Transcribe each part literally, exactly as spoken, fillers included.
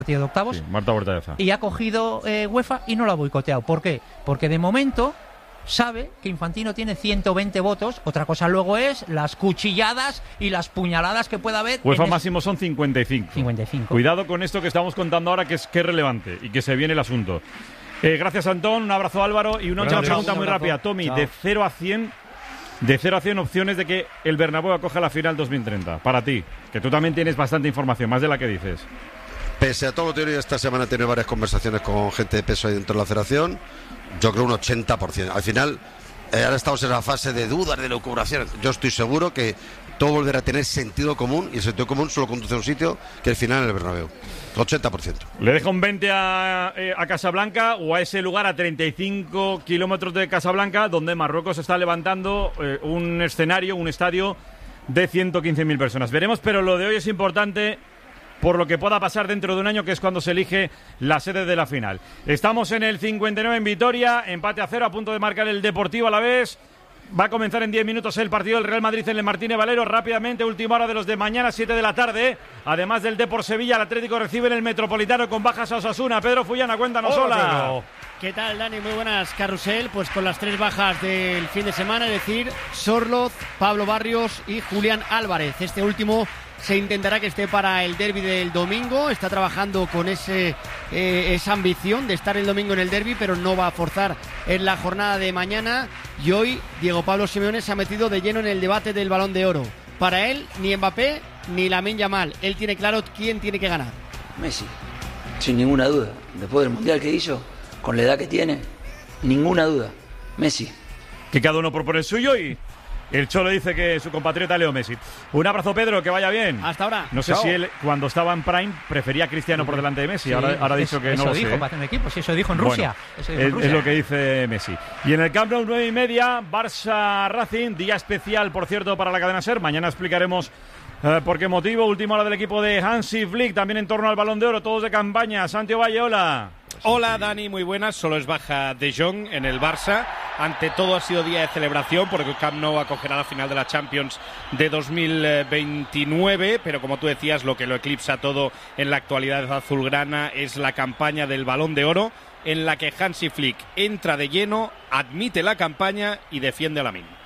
partido de octavos. Sí, Marta Bortaeza. Y ha cogido eh, UEFA y no lo ha boicoteado. ¿Por qué? Porque de momento sabe que Infantino tiene ciento veinte votos. Otra cosa luego es las cuchilladas y las puñaladas que pueda haber. UEFA en máximo es... son cincuenta y cinco. cincuenta y cinco. Cuidado con esto que estamos contando ahora, que es, que es relevante y que se viene el asunto. Eh, gracias, Antón. Un abrazo, Álvaro. Y una última pregunta muy rápida. Tommy, chao. de cero a cien... De cero a cien opciones de que el Bernabéu acoja la final dos mil treinta. Para ti, que tú también tienes bastante información, más de la que dices. Pese a todo lo teórico, esta semana he tenido varias conversaciones con gente de peso ahí dentro de la federación. Yo creo un ochenta por ciento. Al final, eh, ahora estamos en la fase de dudas, de lucubración. Yo estoy seguro que todo volverá a tener sentido común, y el sentido común solo conduce a un sitio, que el final en el Bernabéu. ochenta por ciento. ¿Le dejo un veinte a, eh, a Casablanca o a ese lugar a treinta y cinco kilómetros de Casablanca, donde Marruecos está levantando eh, un escenario, un estadio de ciento quince mil personas? Veremos, pero lo de hoy es importante por lo que pueda pasar dentro de un año, que es cuando se elige la sede de la final. Estamos en el cincuenta y nueve en Vitoria, empate a cero, a punto de marcar el Deportivo Alavés. Va a comenzar en diez minutos el partido del Real Madrid en el Martínez Valero. Rápidamente, última hora de los de mañana, siete de la tarde. Además del Depor Sevilla, el Atlético recibe en el Metropolitano con bajas a Osasuna. Pedro Fullana, cuéntanos. Hola. Hola. ¿Qué tal, Dani? Muy buenas, Carrusel. Pues con las tres bajas del fin de semana, es decir, Sorloz, Pablo Barrios y Julián Álvarez. Este último se intentará que esté para el derbi del domingo. Está trabajando con ese eh, esa ambición de estar el domingo en el derbi, pero no va a forzar en la jornada de mañana. Y hoy Diego Pablo Simeone se ha metido de lleno en el debate del Balón de Oro. Para él, ni Mbappé ni Lamine Yamal. Él tiene claro quién tiene que ganar. Messi, sin ninguna duda. Después del Mundial que hizo, con la edad que tiene, ninguna duda. Messi. Que cada uno propone el suyo y el Cholo dice que su compatriota Leo Messi. Un abrazo, Pedro, que vaya bien. Hasta ahora. No sé Chao. si él, cuando estaba en Prime, prefería a Cristiano por delante de Messi. Sí, ahora ahora ha dicho es, que eso no lo dijo, sé. para hacer un equipo, sí, eso dijo en Rusia. Bueno, eso dijo es, en Rusia. es lo que dice Messi. Y en el Camp Nou, nueve y media, Barça Racing, día especial, por cierto, para la cadena SER. Mañana explicaremos eh, por qué motivo. Última hora del equipo de Hansi Flick, también en torno al Balón de Oro, todos de campaña. Santiago Valle, hola. Hola, Dani, muy buenas. Solo es baja De Jong en el Barça. Ante todo ha sido día de celebración porque el Camp Nou acogerá la final de la Champions de dos mil veintinueve, pero como tú decías, lo que lo eclipsa todo en la actualidad azulgrana es la campaña del Balón de Oro, en la que Hansi Flick entra de lleno, admite la campaña y defiende a Lamine.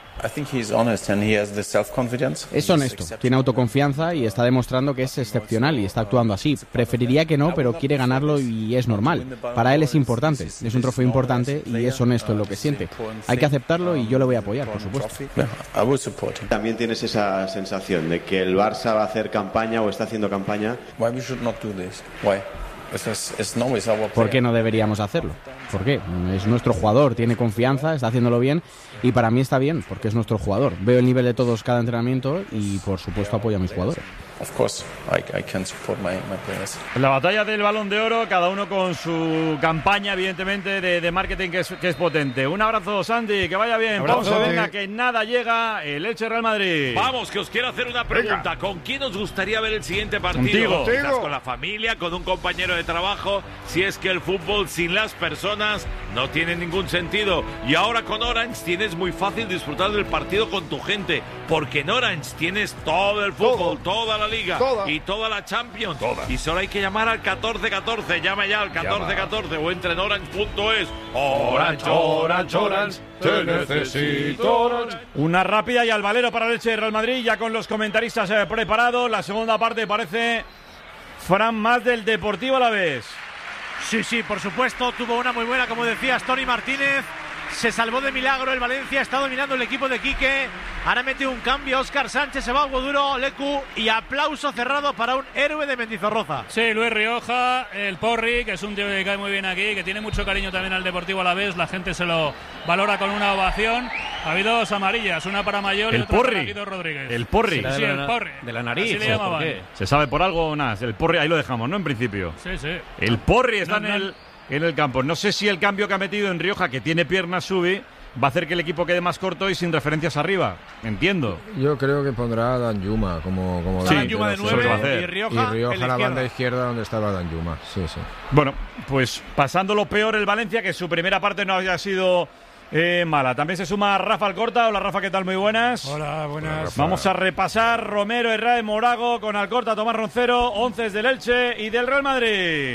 Es honesto, tiene autoconfianza y está demostrando que es excepcional y está actuando así. Preferiría que no, pero quiere ganarlo y es normal. Para él es importante, es un trofeo importante y es honesto en lo que siente. Hay que aceptarlo y yo le voy a apoyar, por supuesto. También tienes esa sensación de que el Barça va a hacer campaña o está haciendo campaña. ¿Por qué no deberíamos hacerlo? ¿Por qué? Es nuestro jugador, tiene confianza, está haciéndolo bien y para mí está bien, porque es nuestro jugador. Veo el nivel de todos cada entrenamiento y por supuesto apoyo a mis jugadores. La batalla del Balón de Oro, cada uno con su campaña, evidentemente, de, de marketing que es, que es potente. Un abrazo, Sandy, que vaya bien. Abrazo, Pausa, venga, que nada llega el Elche Real Madrid. Vamos, que os quiero hacer una pregunta. Venga. ¿Con quién os gustaría ver el siguiente partido? Contigo. Quizás con la familia, con un compañero de trabajo, si es que el fútbol sin las personas no tiene ningún sentido. Y ahora con Orange tienes muy fácil disfrutar del partido con tu gente, porque en Orange tienes todo el fútbol, todo. toda la Liga toda. y toda la Champions. Toda. Y solo hay que llamar al catorce catorce. Llama ya al catorce catorce o entra en orange punto es. Orange, Orange, Orange, te necesito Orange. Una rápida y al valero para el Elche de Real Madrid, ya con los comentaristas eh, preparados. La segunda parte parece, Fran, más del Deportivo Alavés. Sí, sí, por supuesto, tuvo una muy buena, como decías, Tony Martínez. Se salvó de milagro el Valencia, está dominando el equipo de Quique. Ahora mete un cambio Óscar Sánchez, se va algo duro, Lecu, y aplauso cerrado para un héroe de Mendizorroza. Sí, Luis Rioja, el Porri, que es un tío que cae muy bien aquí, que tiene mucho cariño también al Deportivo Alavés, la gente se lo valora con una ovación. Ha habido dos amarillas, una para Mayol y el otra Porri. para Guido Rodríguez. El Porri. Sí, sí, el Porri. De la nariz. Así le llamaban. ¿Por qué? ¿Se sabe por algo o nada? El Porri, ahí lo dejamos, ¿no? En principio. Sí, sí. El Porri está no, en, no. el, en el campo. No sé si el cambio que ha metido en Rioja, que tiene piernas, sube, va a hacer que el equipo quede más corto y sin referencias arriba. Entiendo. Yo creo que pondrá a Danjuma como, como sí, Danjuma de nueve y Rioja, y Rioja en la, la banda izquierda donde estaba Danjuma. Sí, sí. Bueno, pues pasando lo peor el Valencia, que su primera parte no había sido eh, mala. También se suma Rafa Alcorta. Hola Rafa, ¿qué tal? Muy buenas. Hola, buenas. Vamos a repasar Romero, Herrera, Morago con Alcorta, Tomás Roncero, once del Elche y del Real Madrid.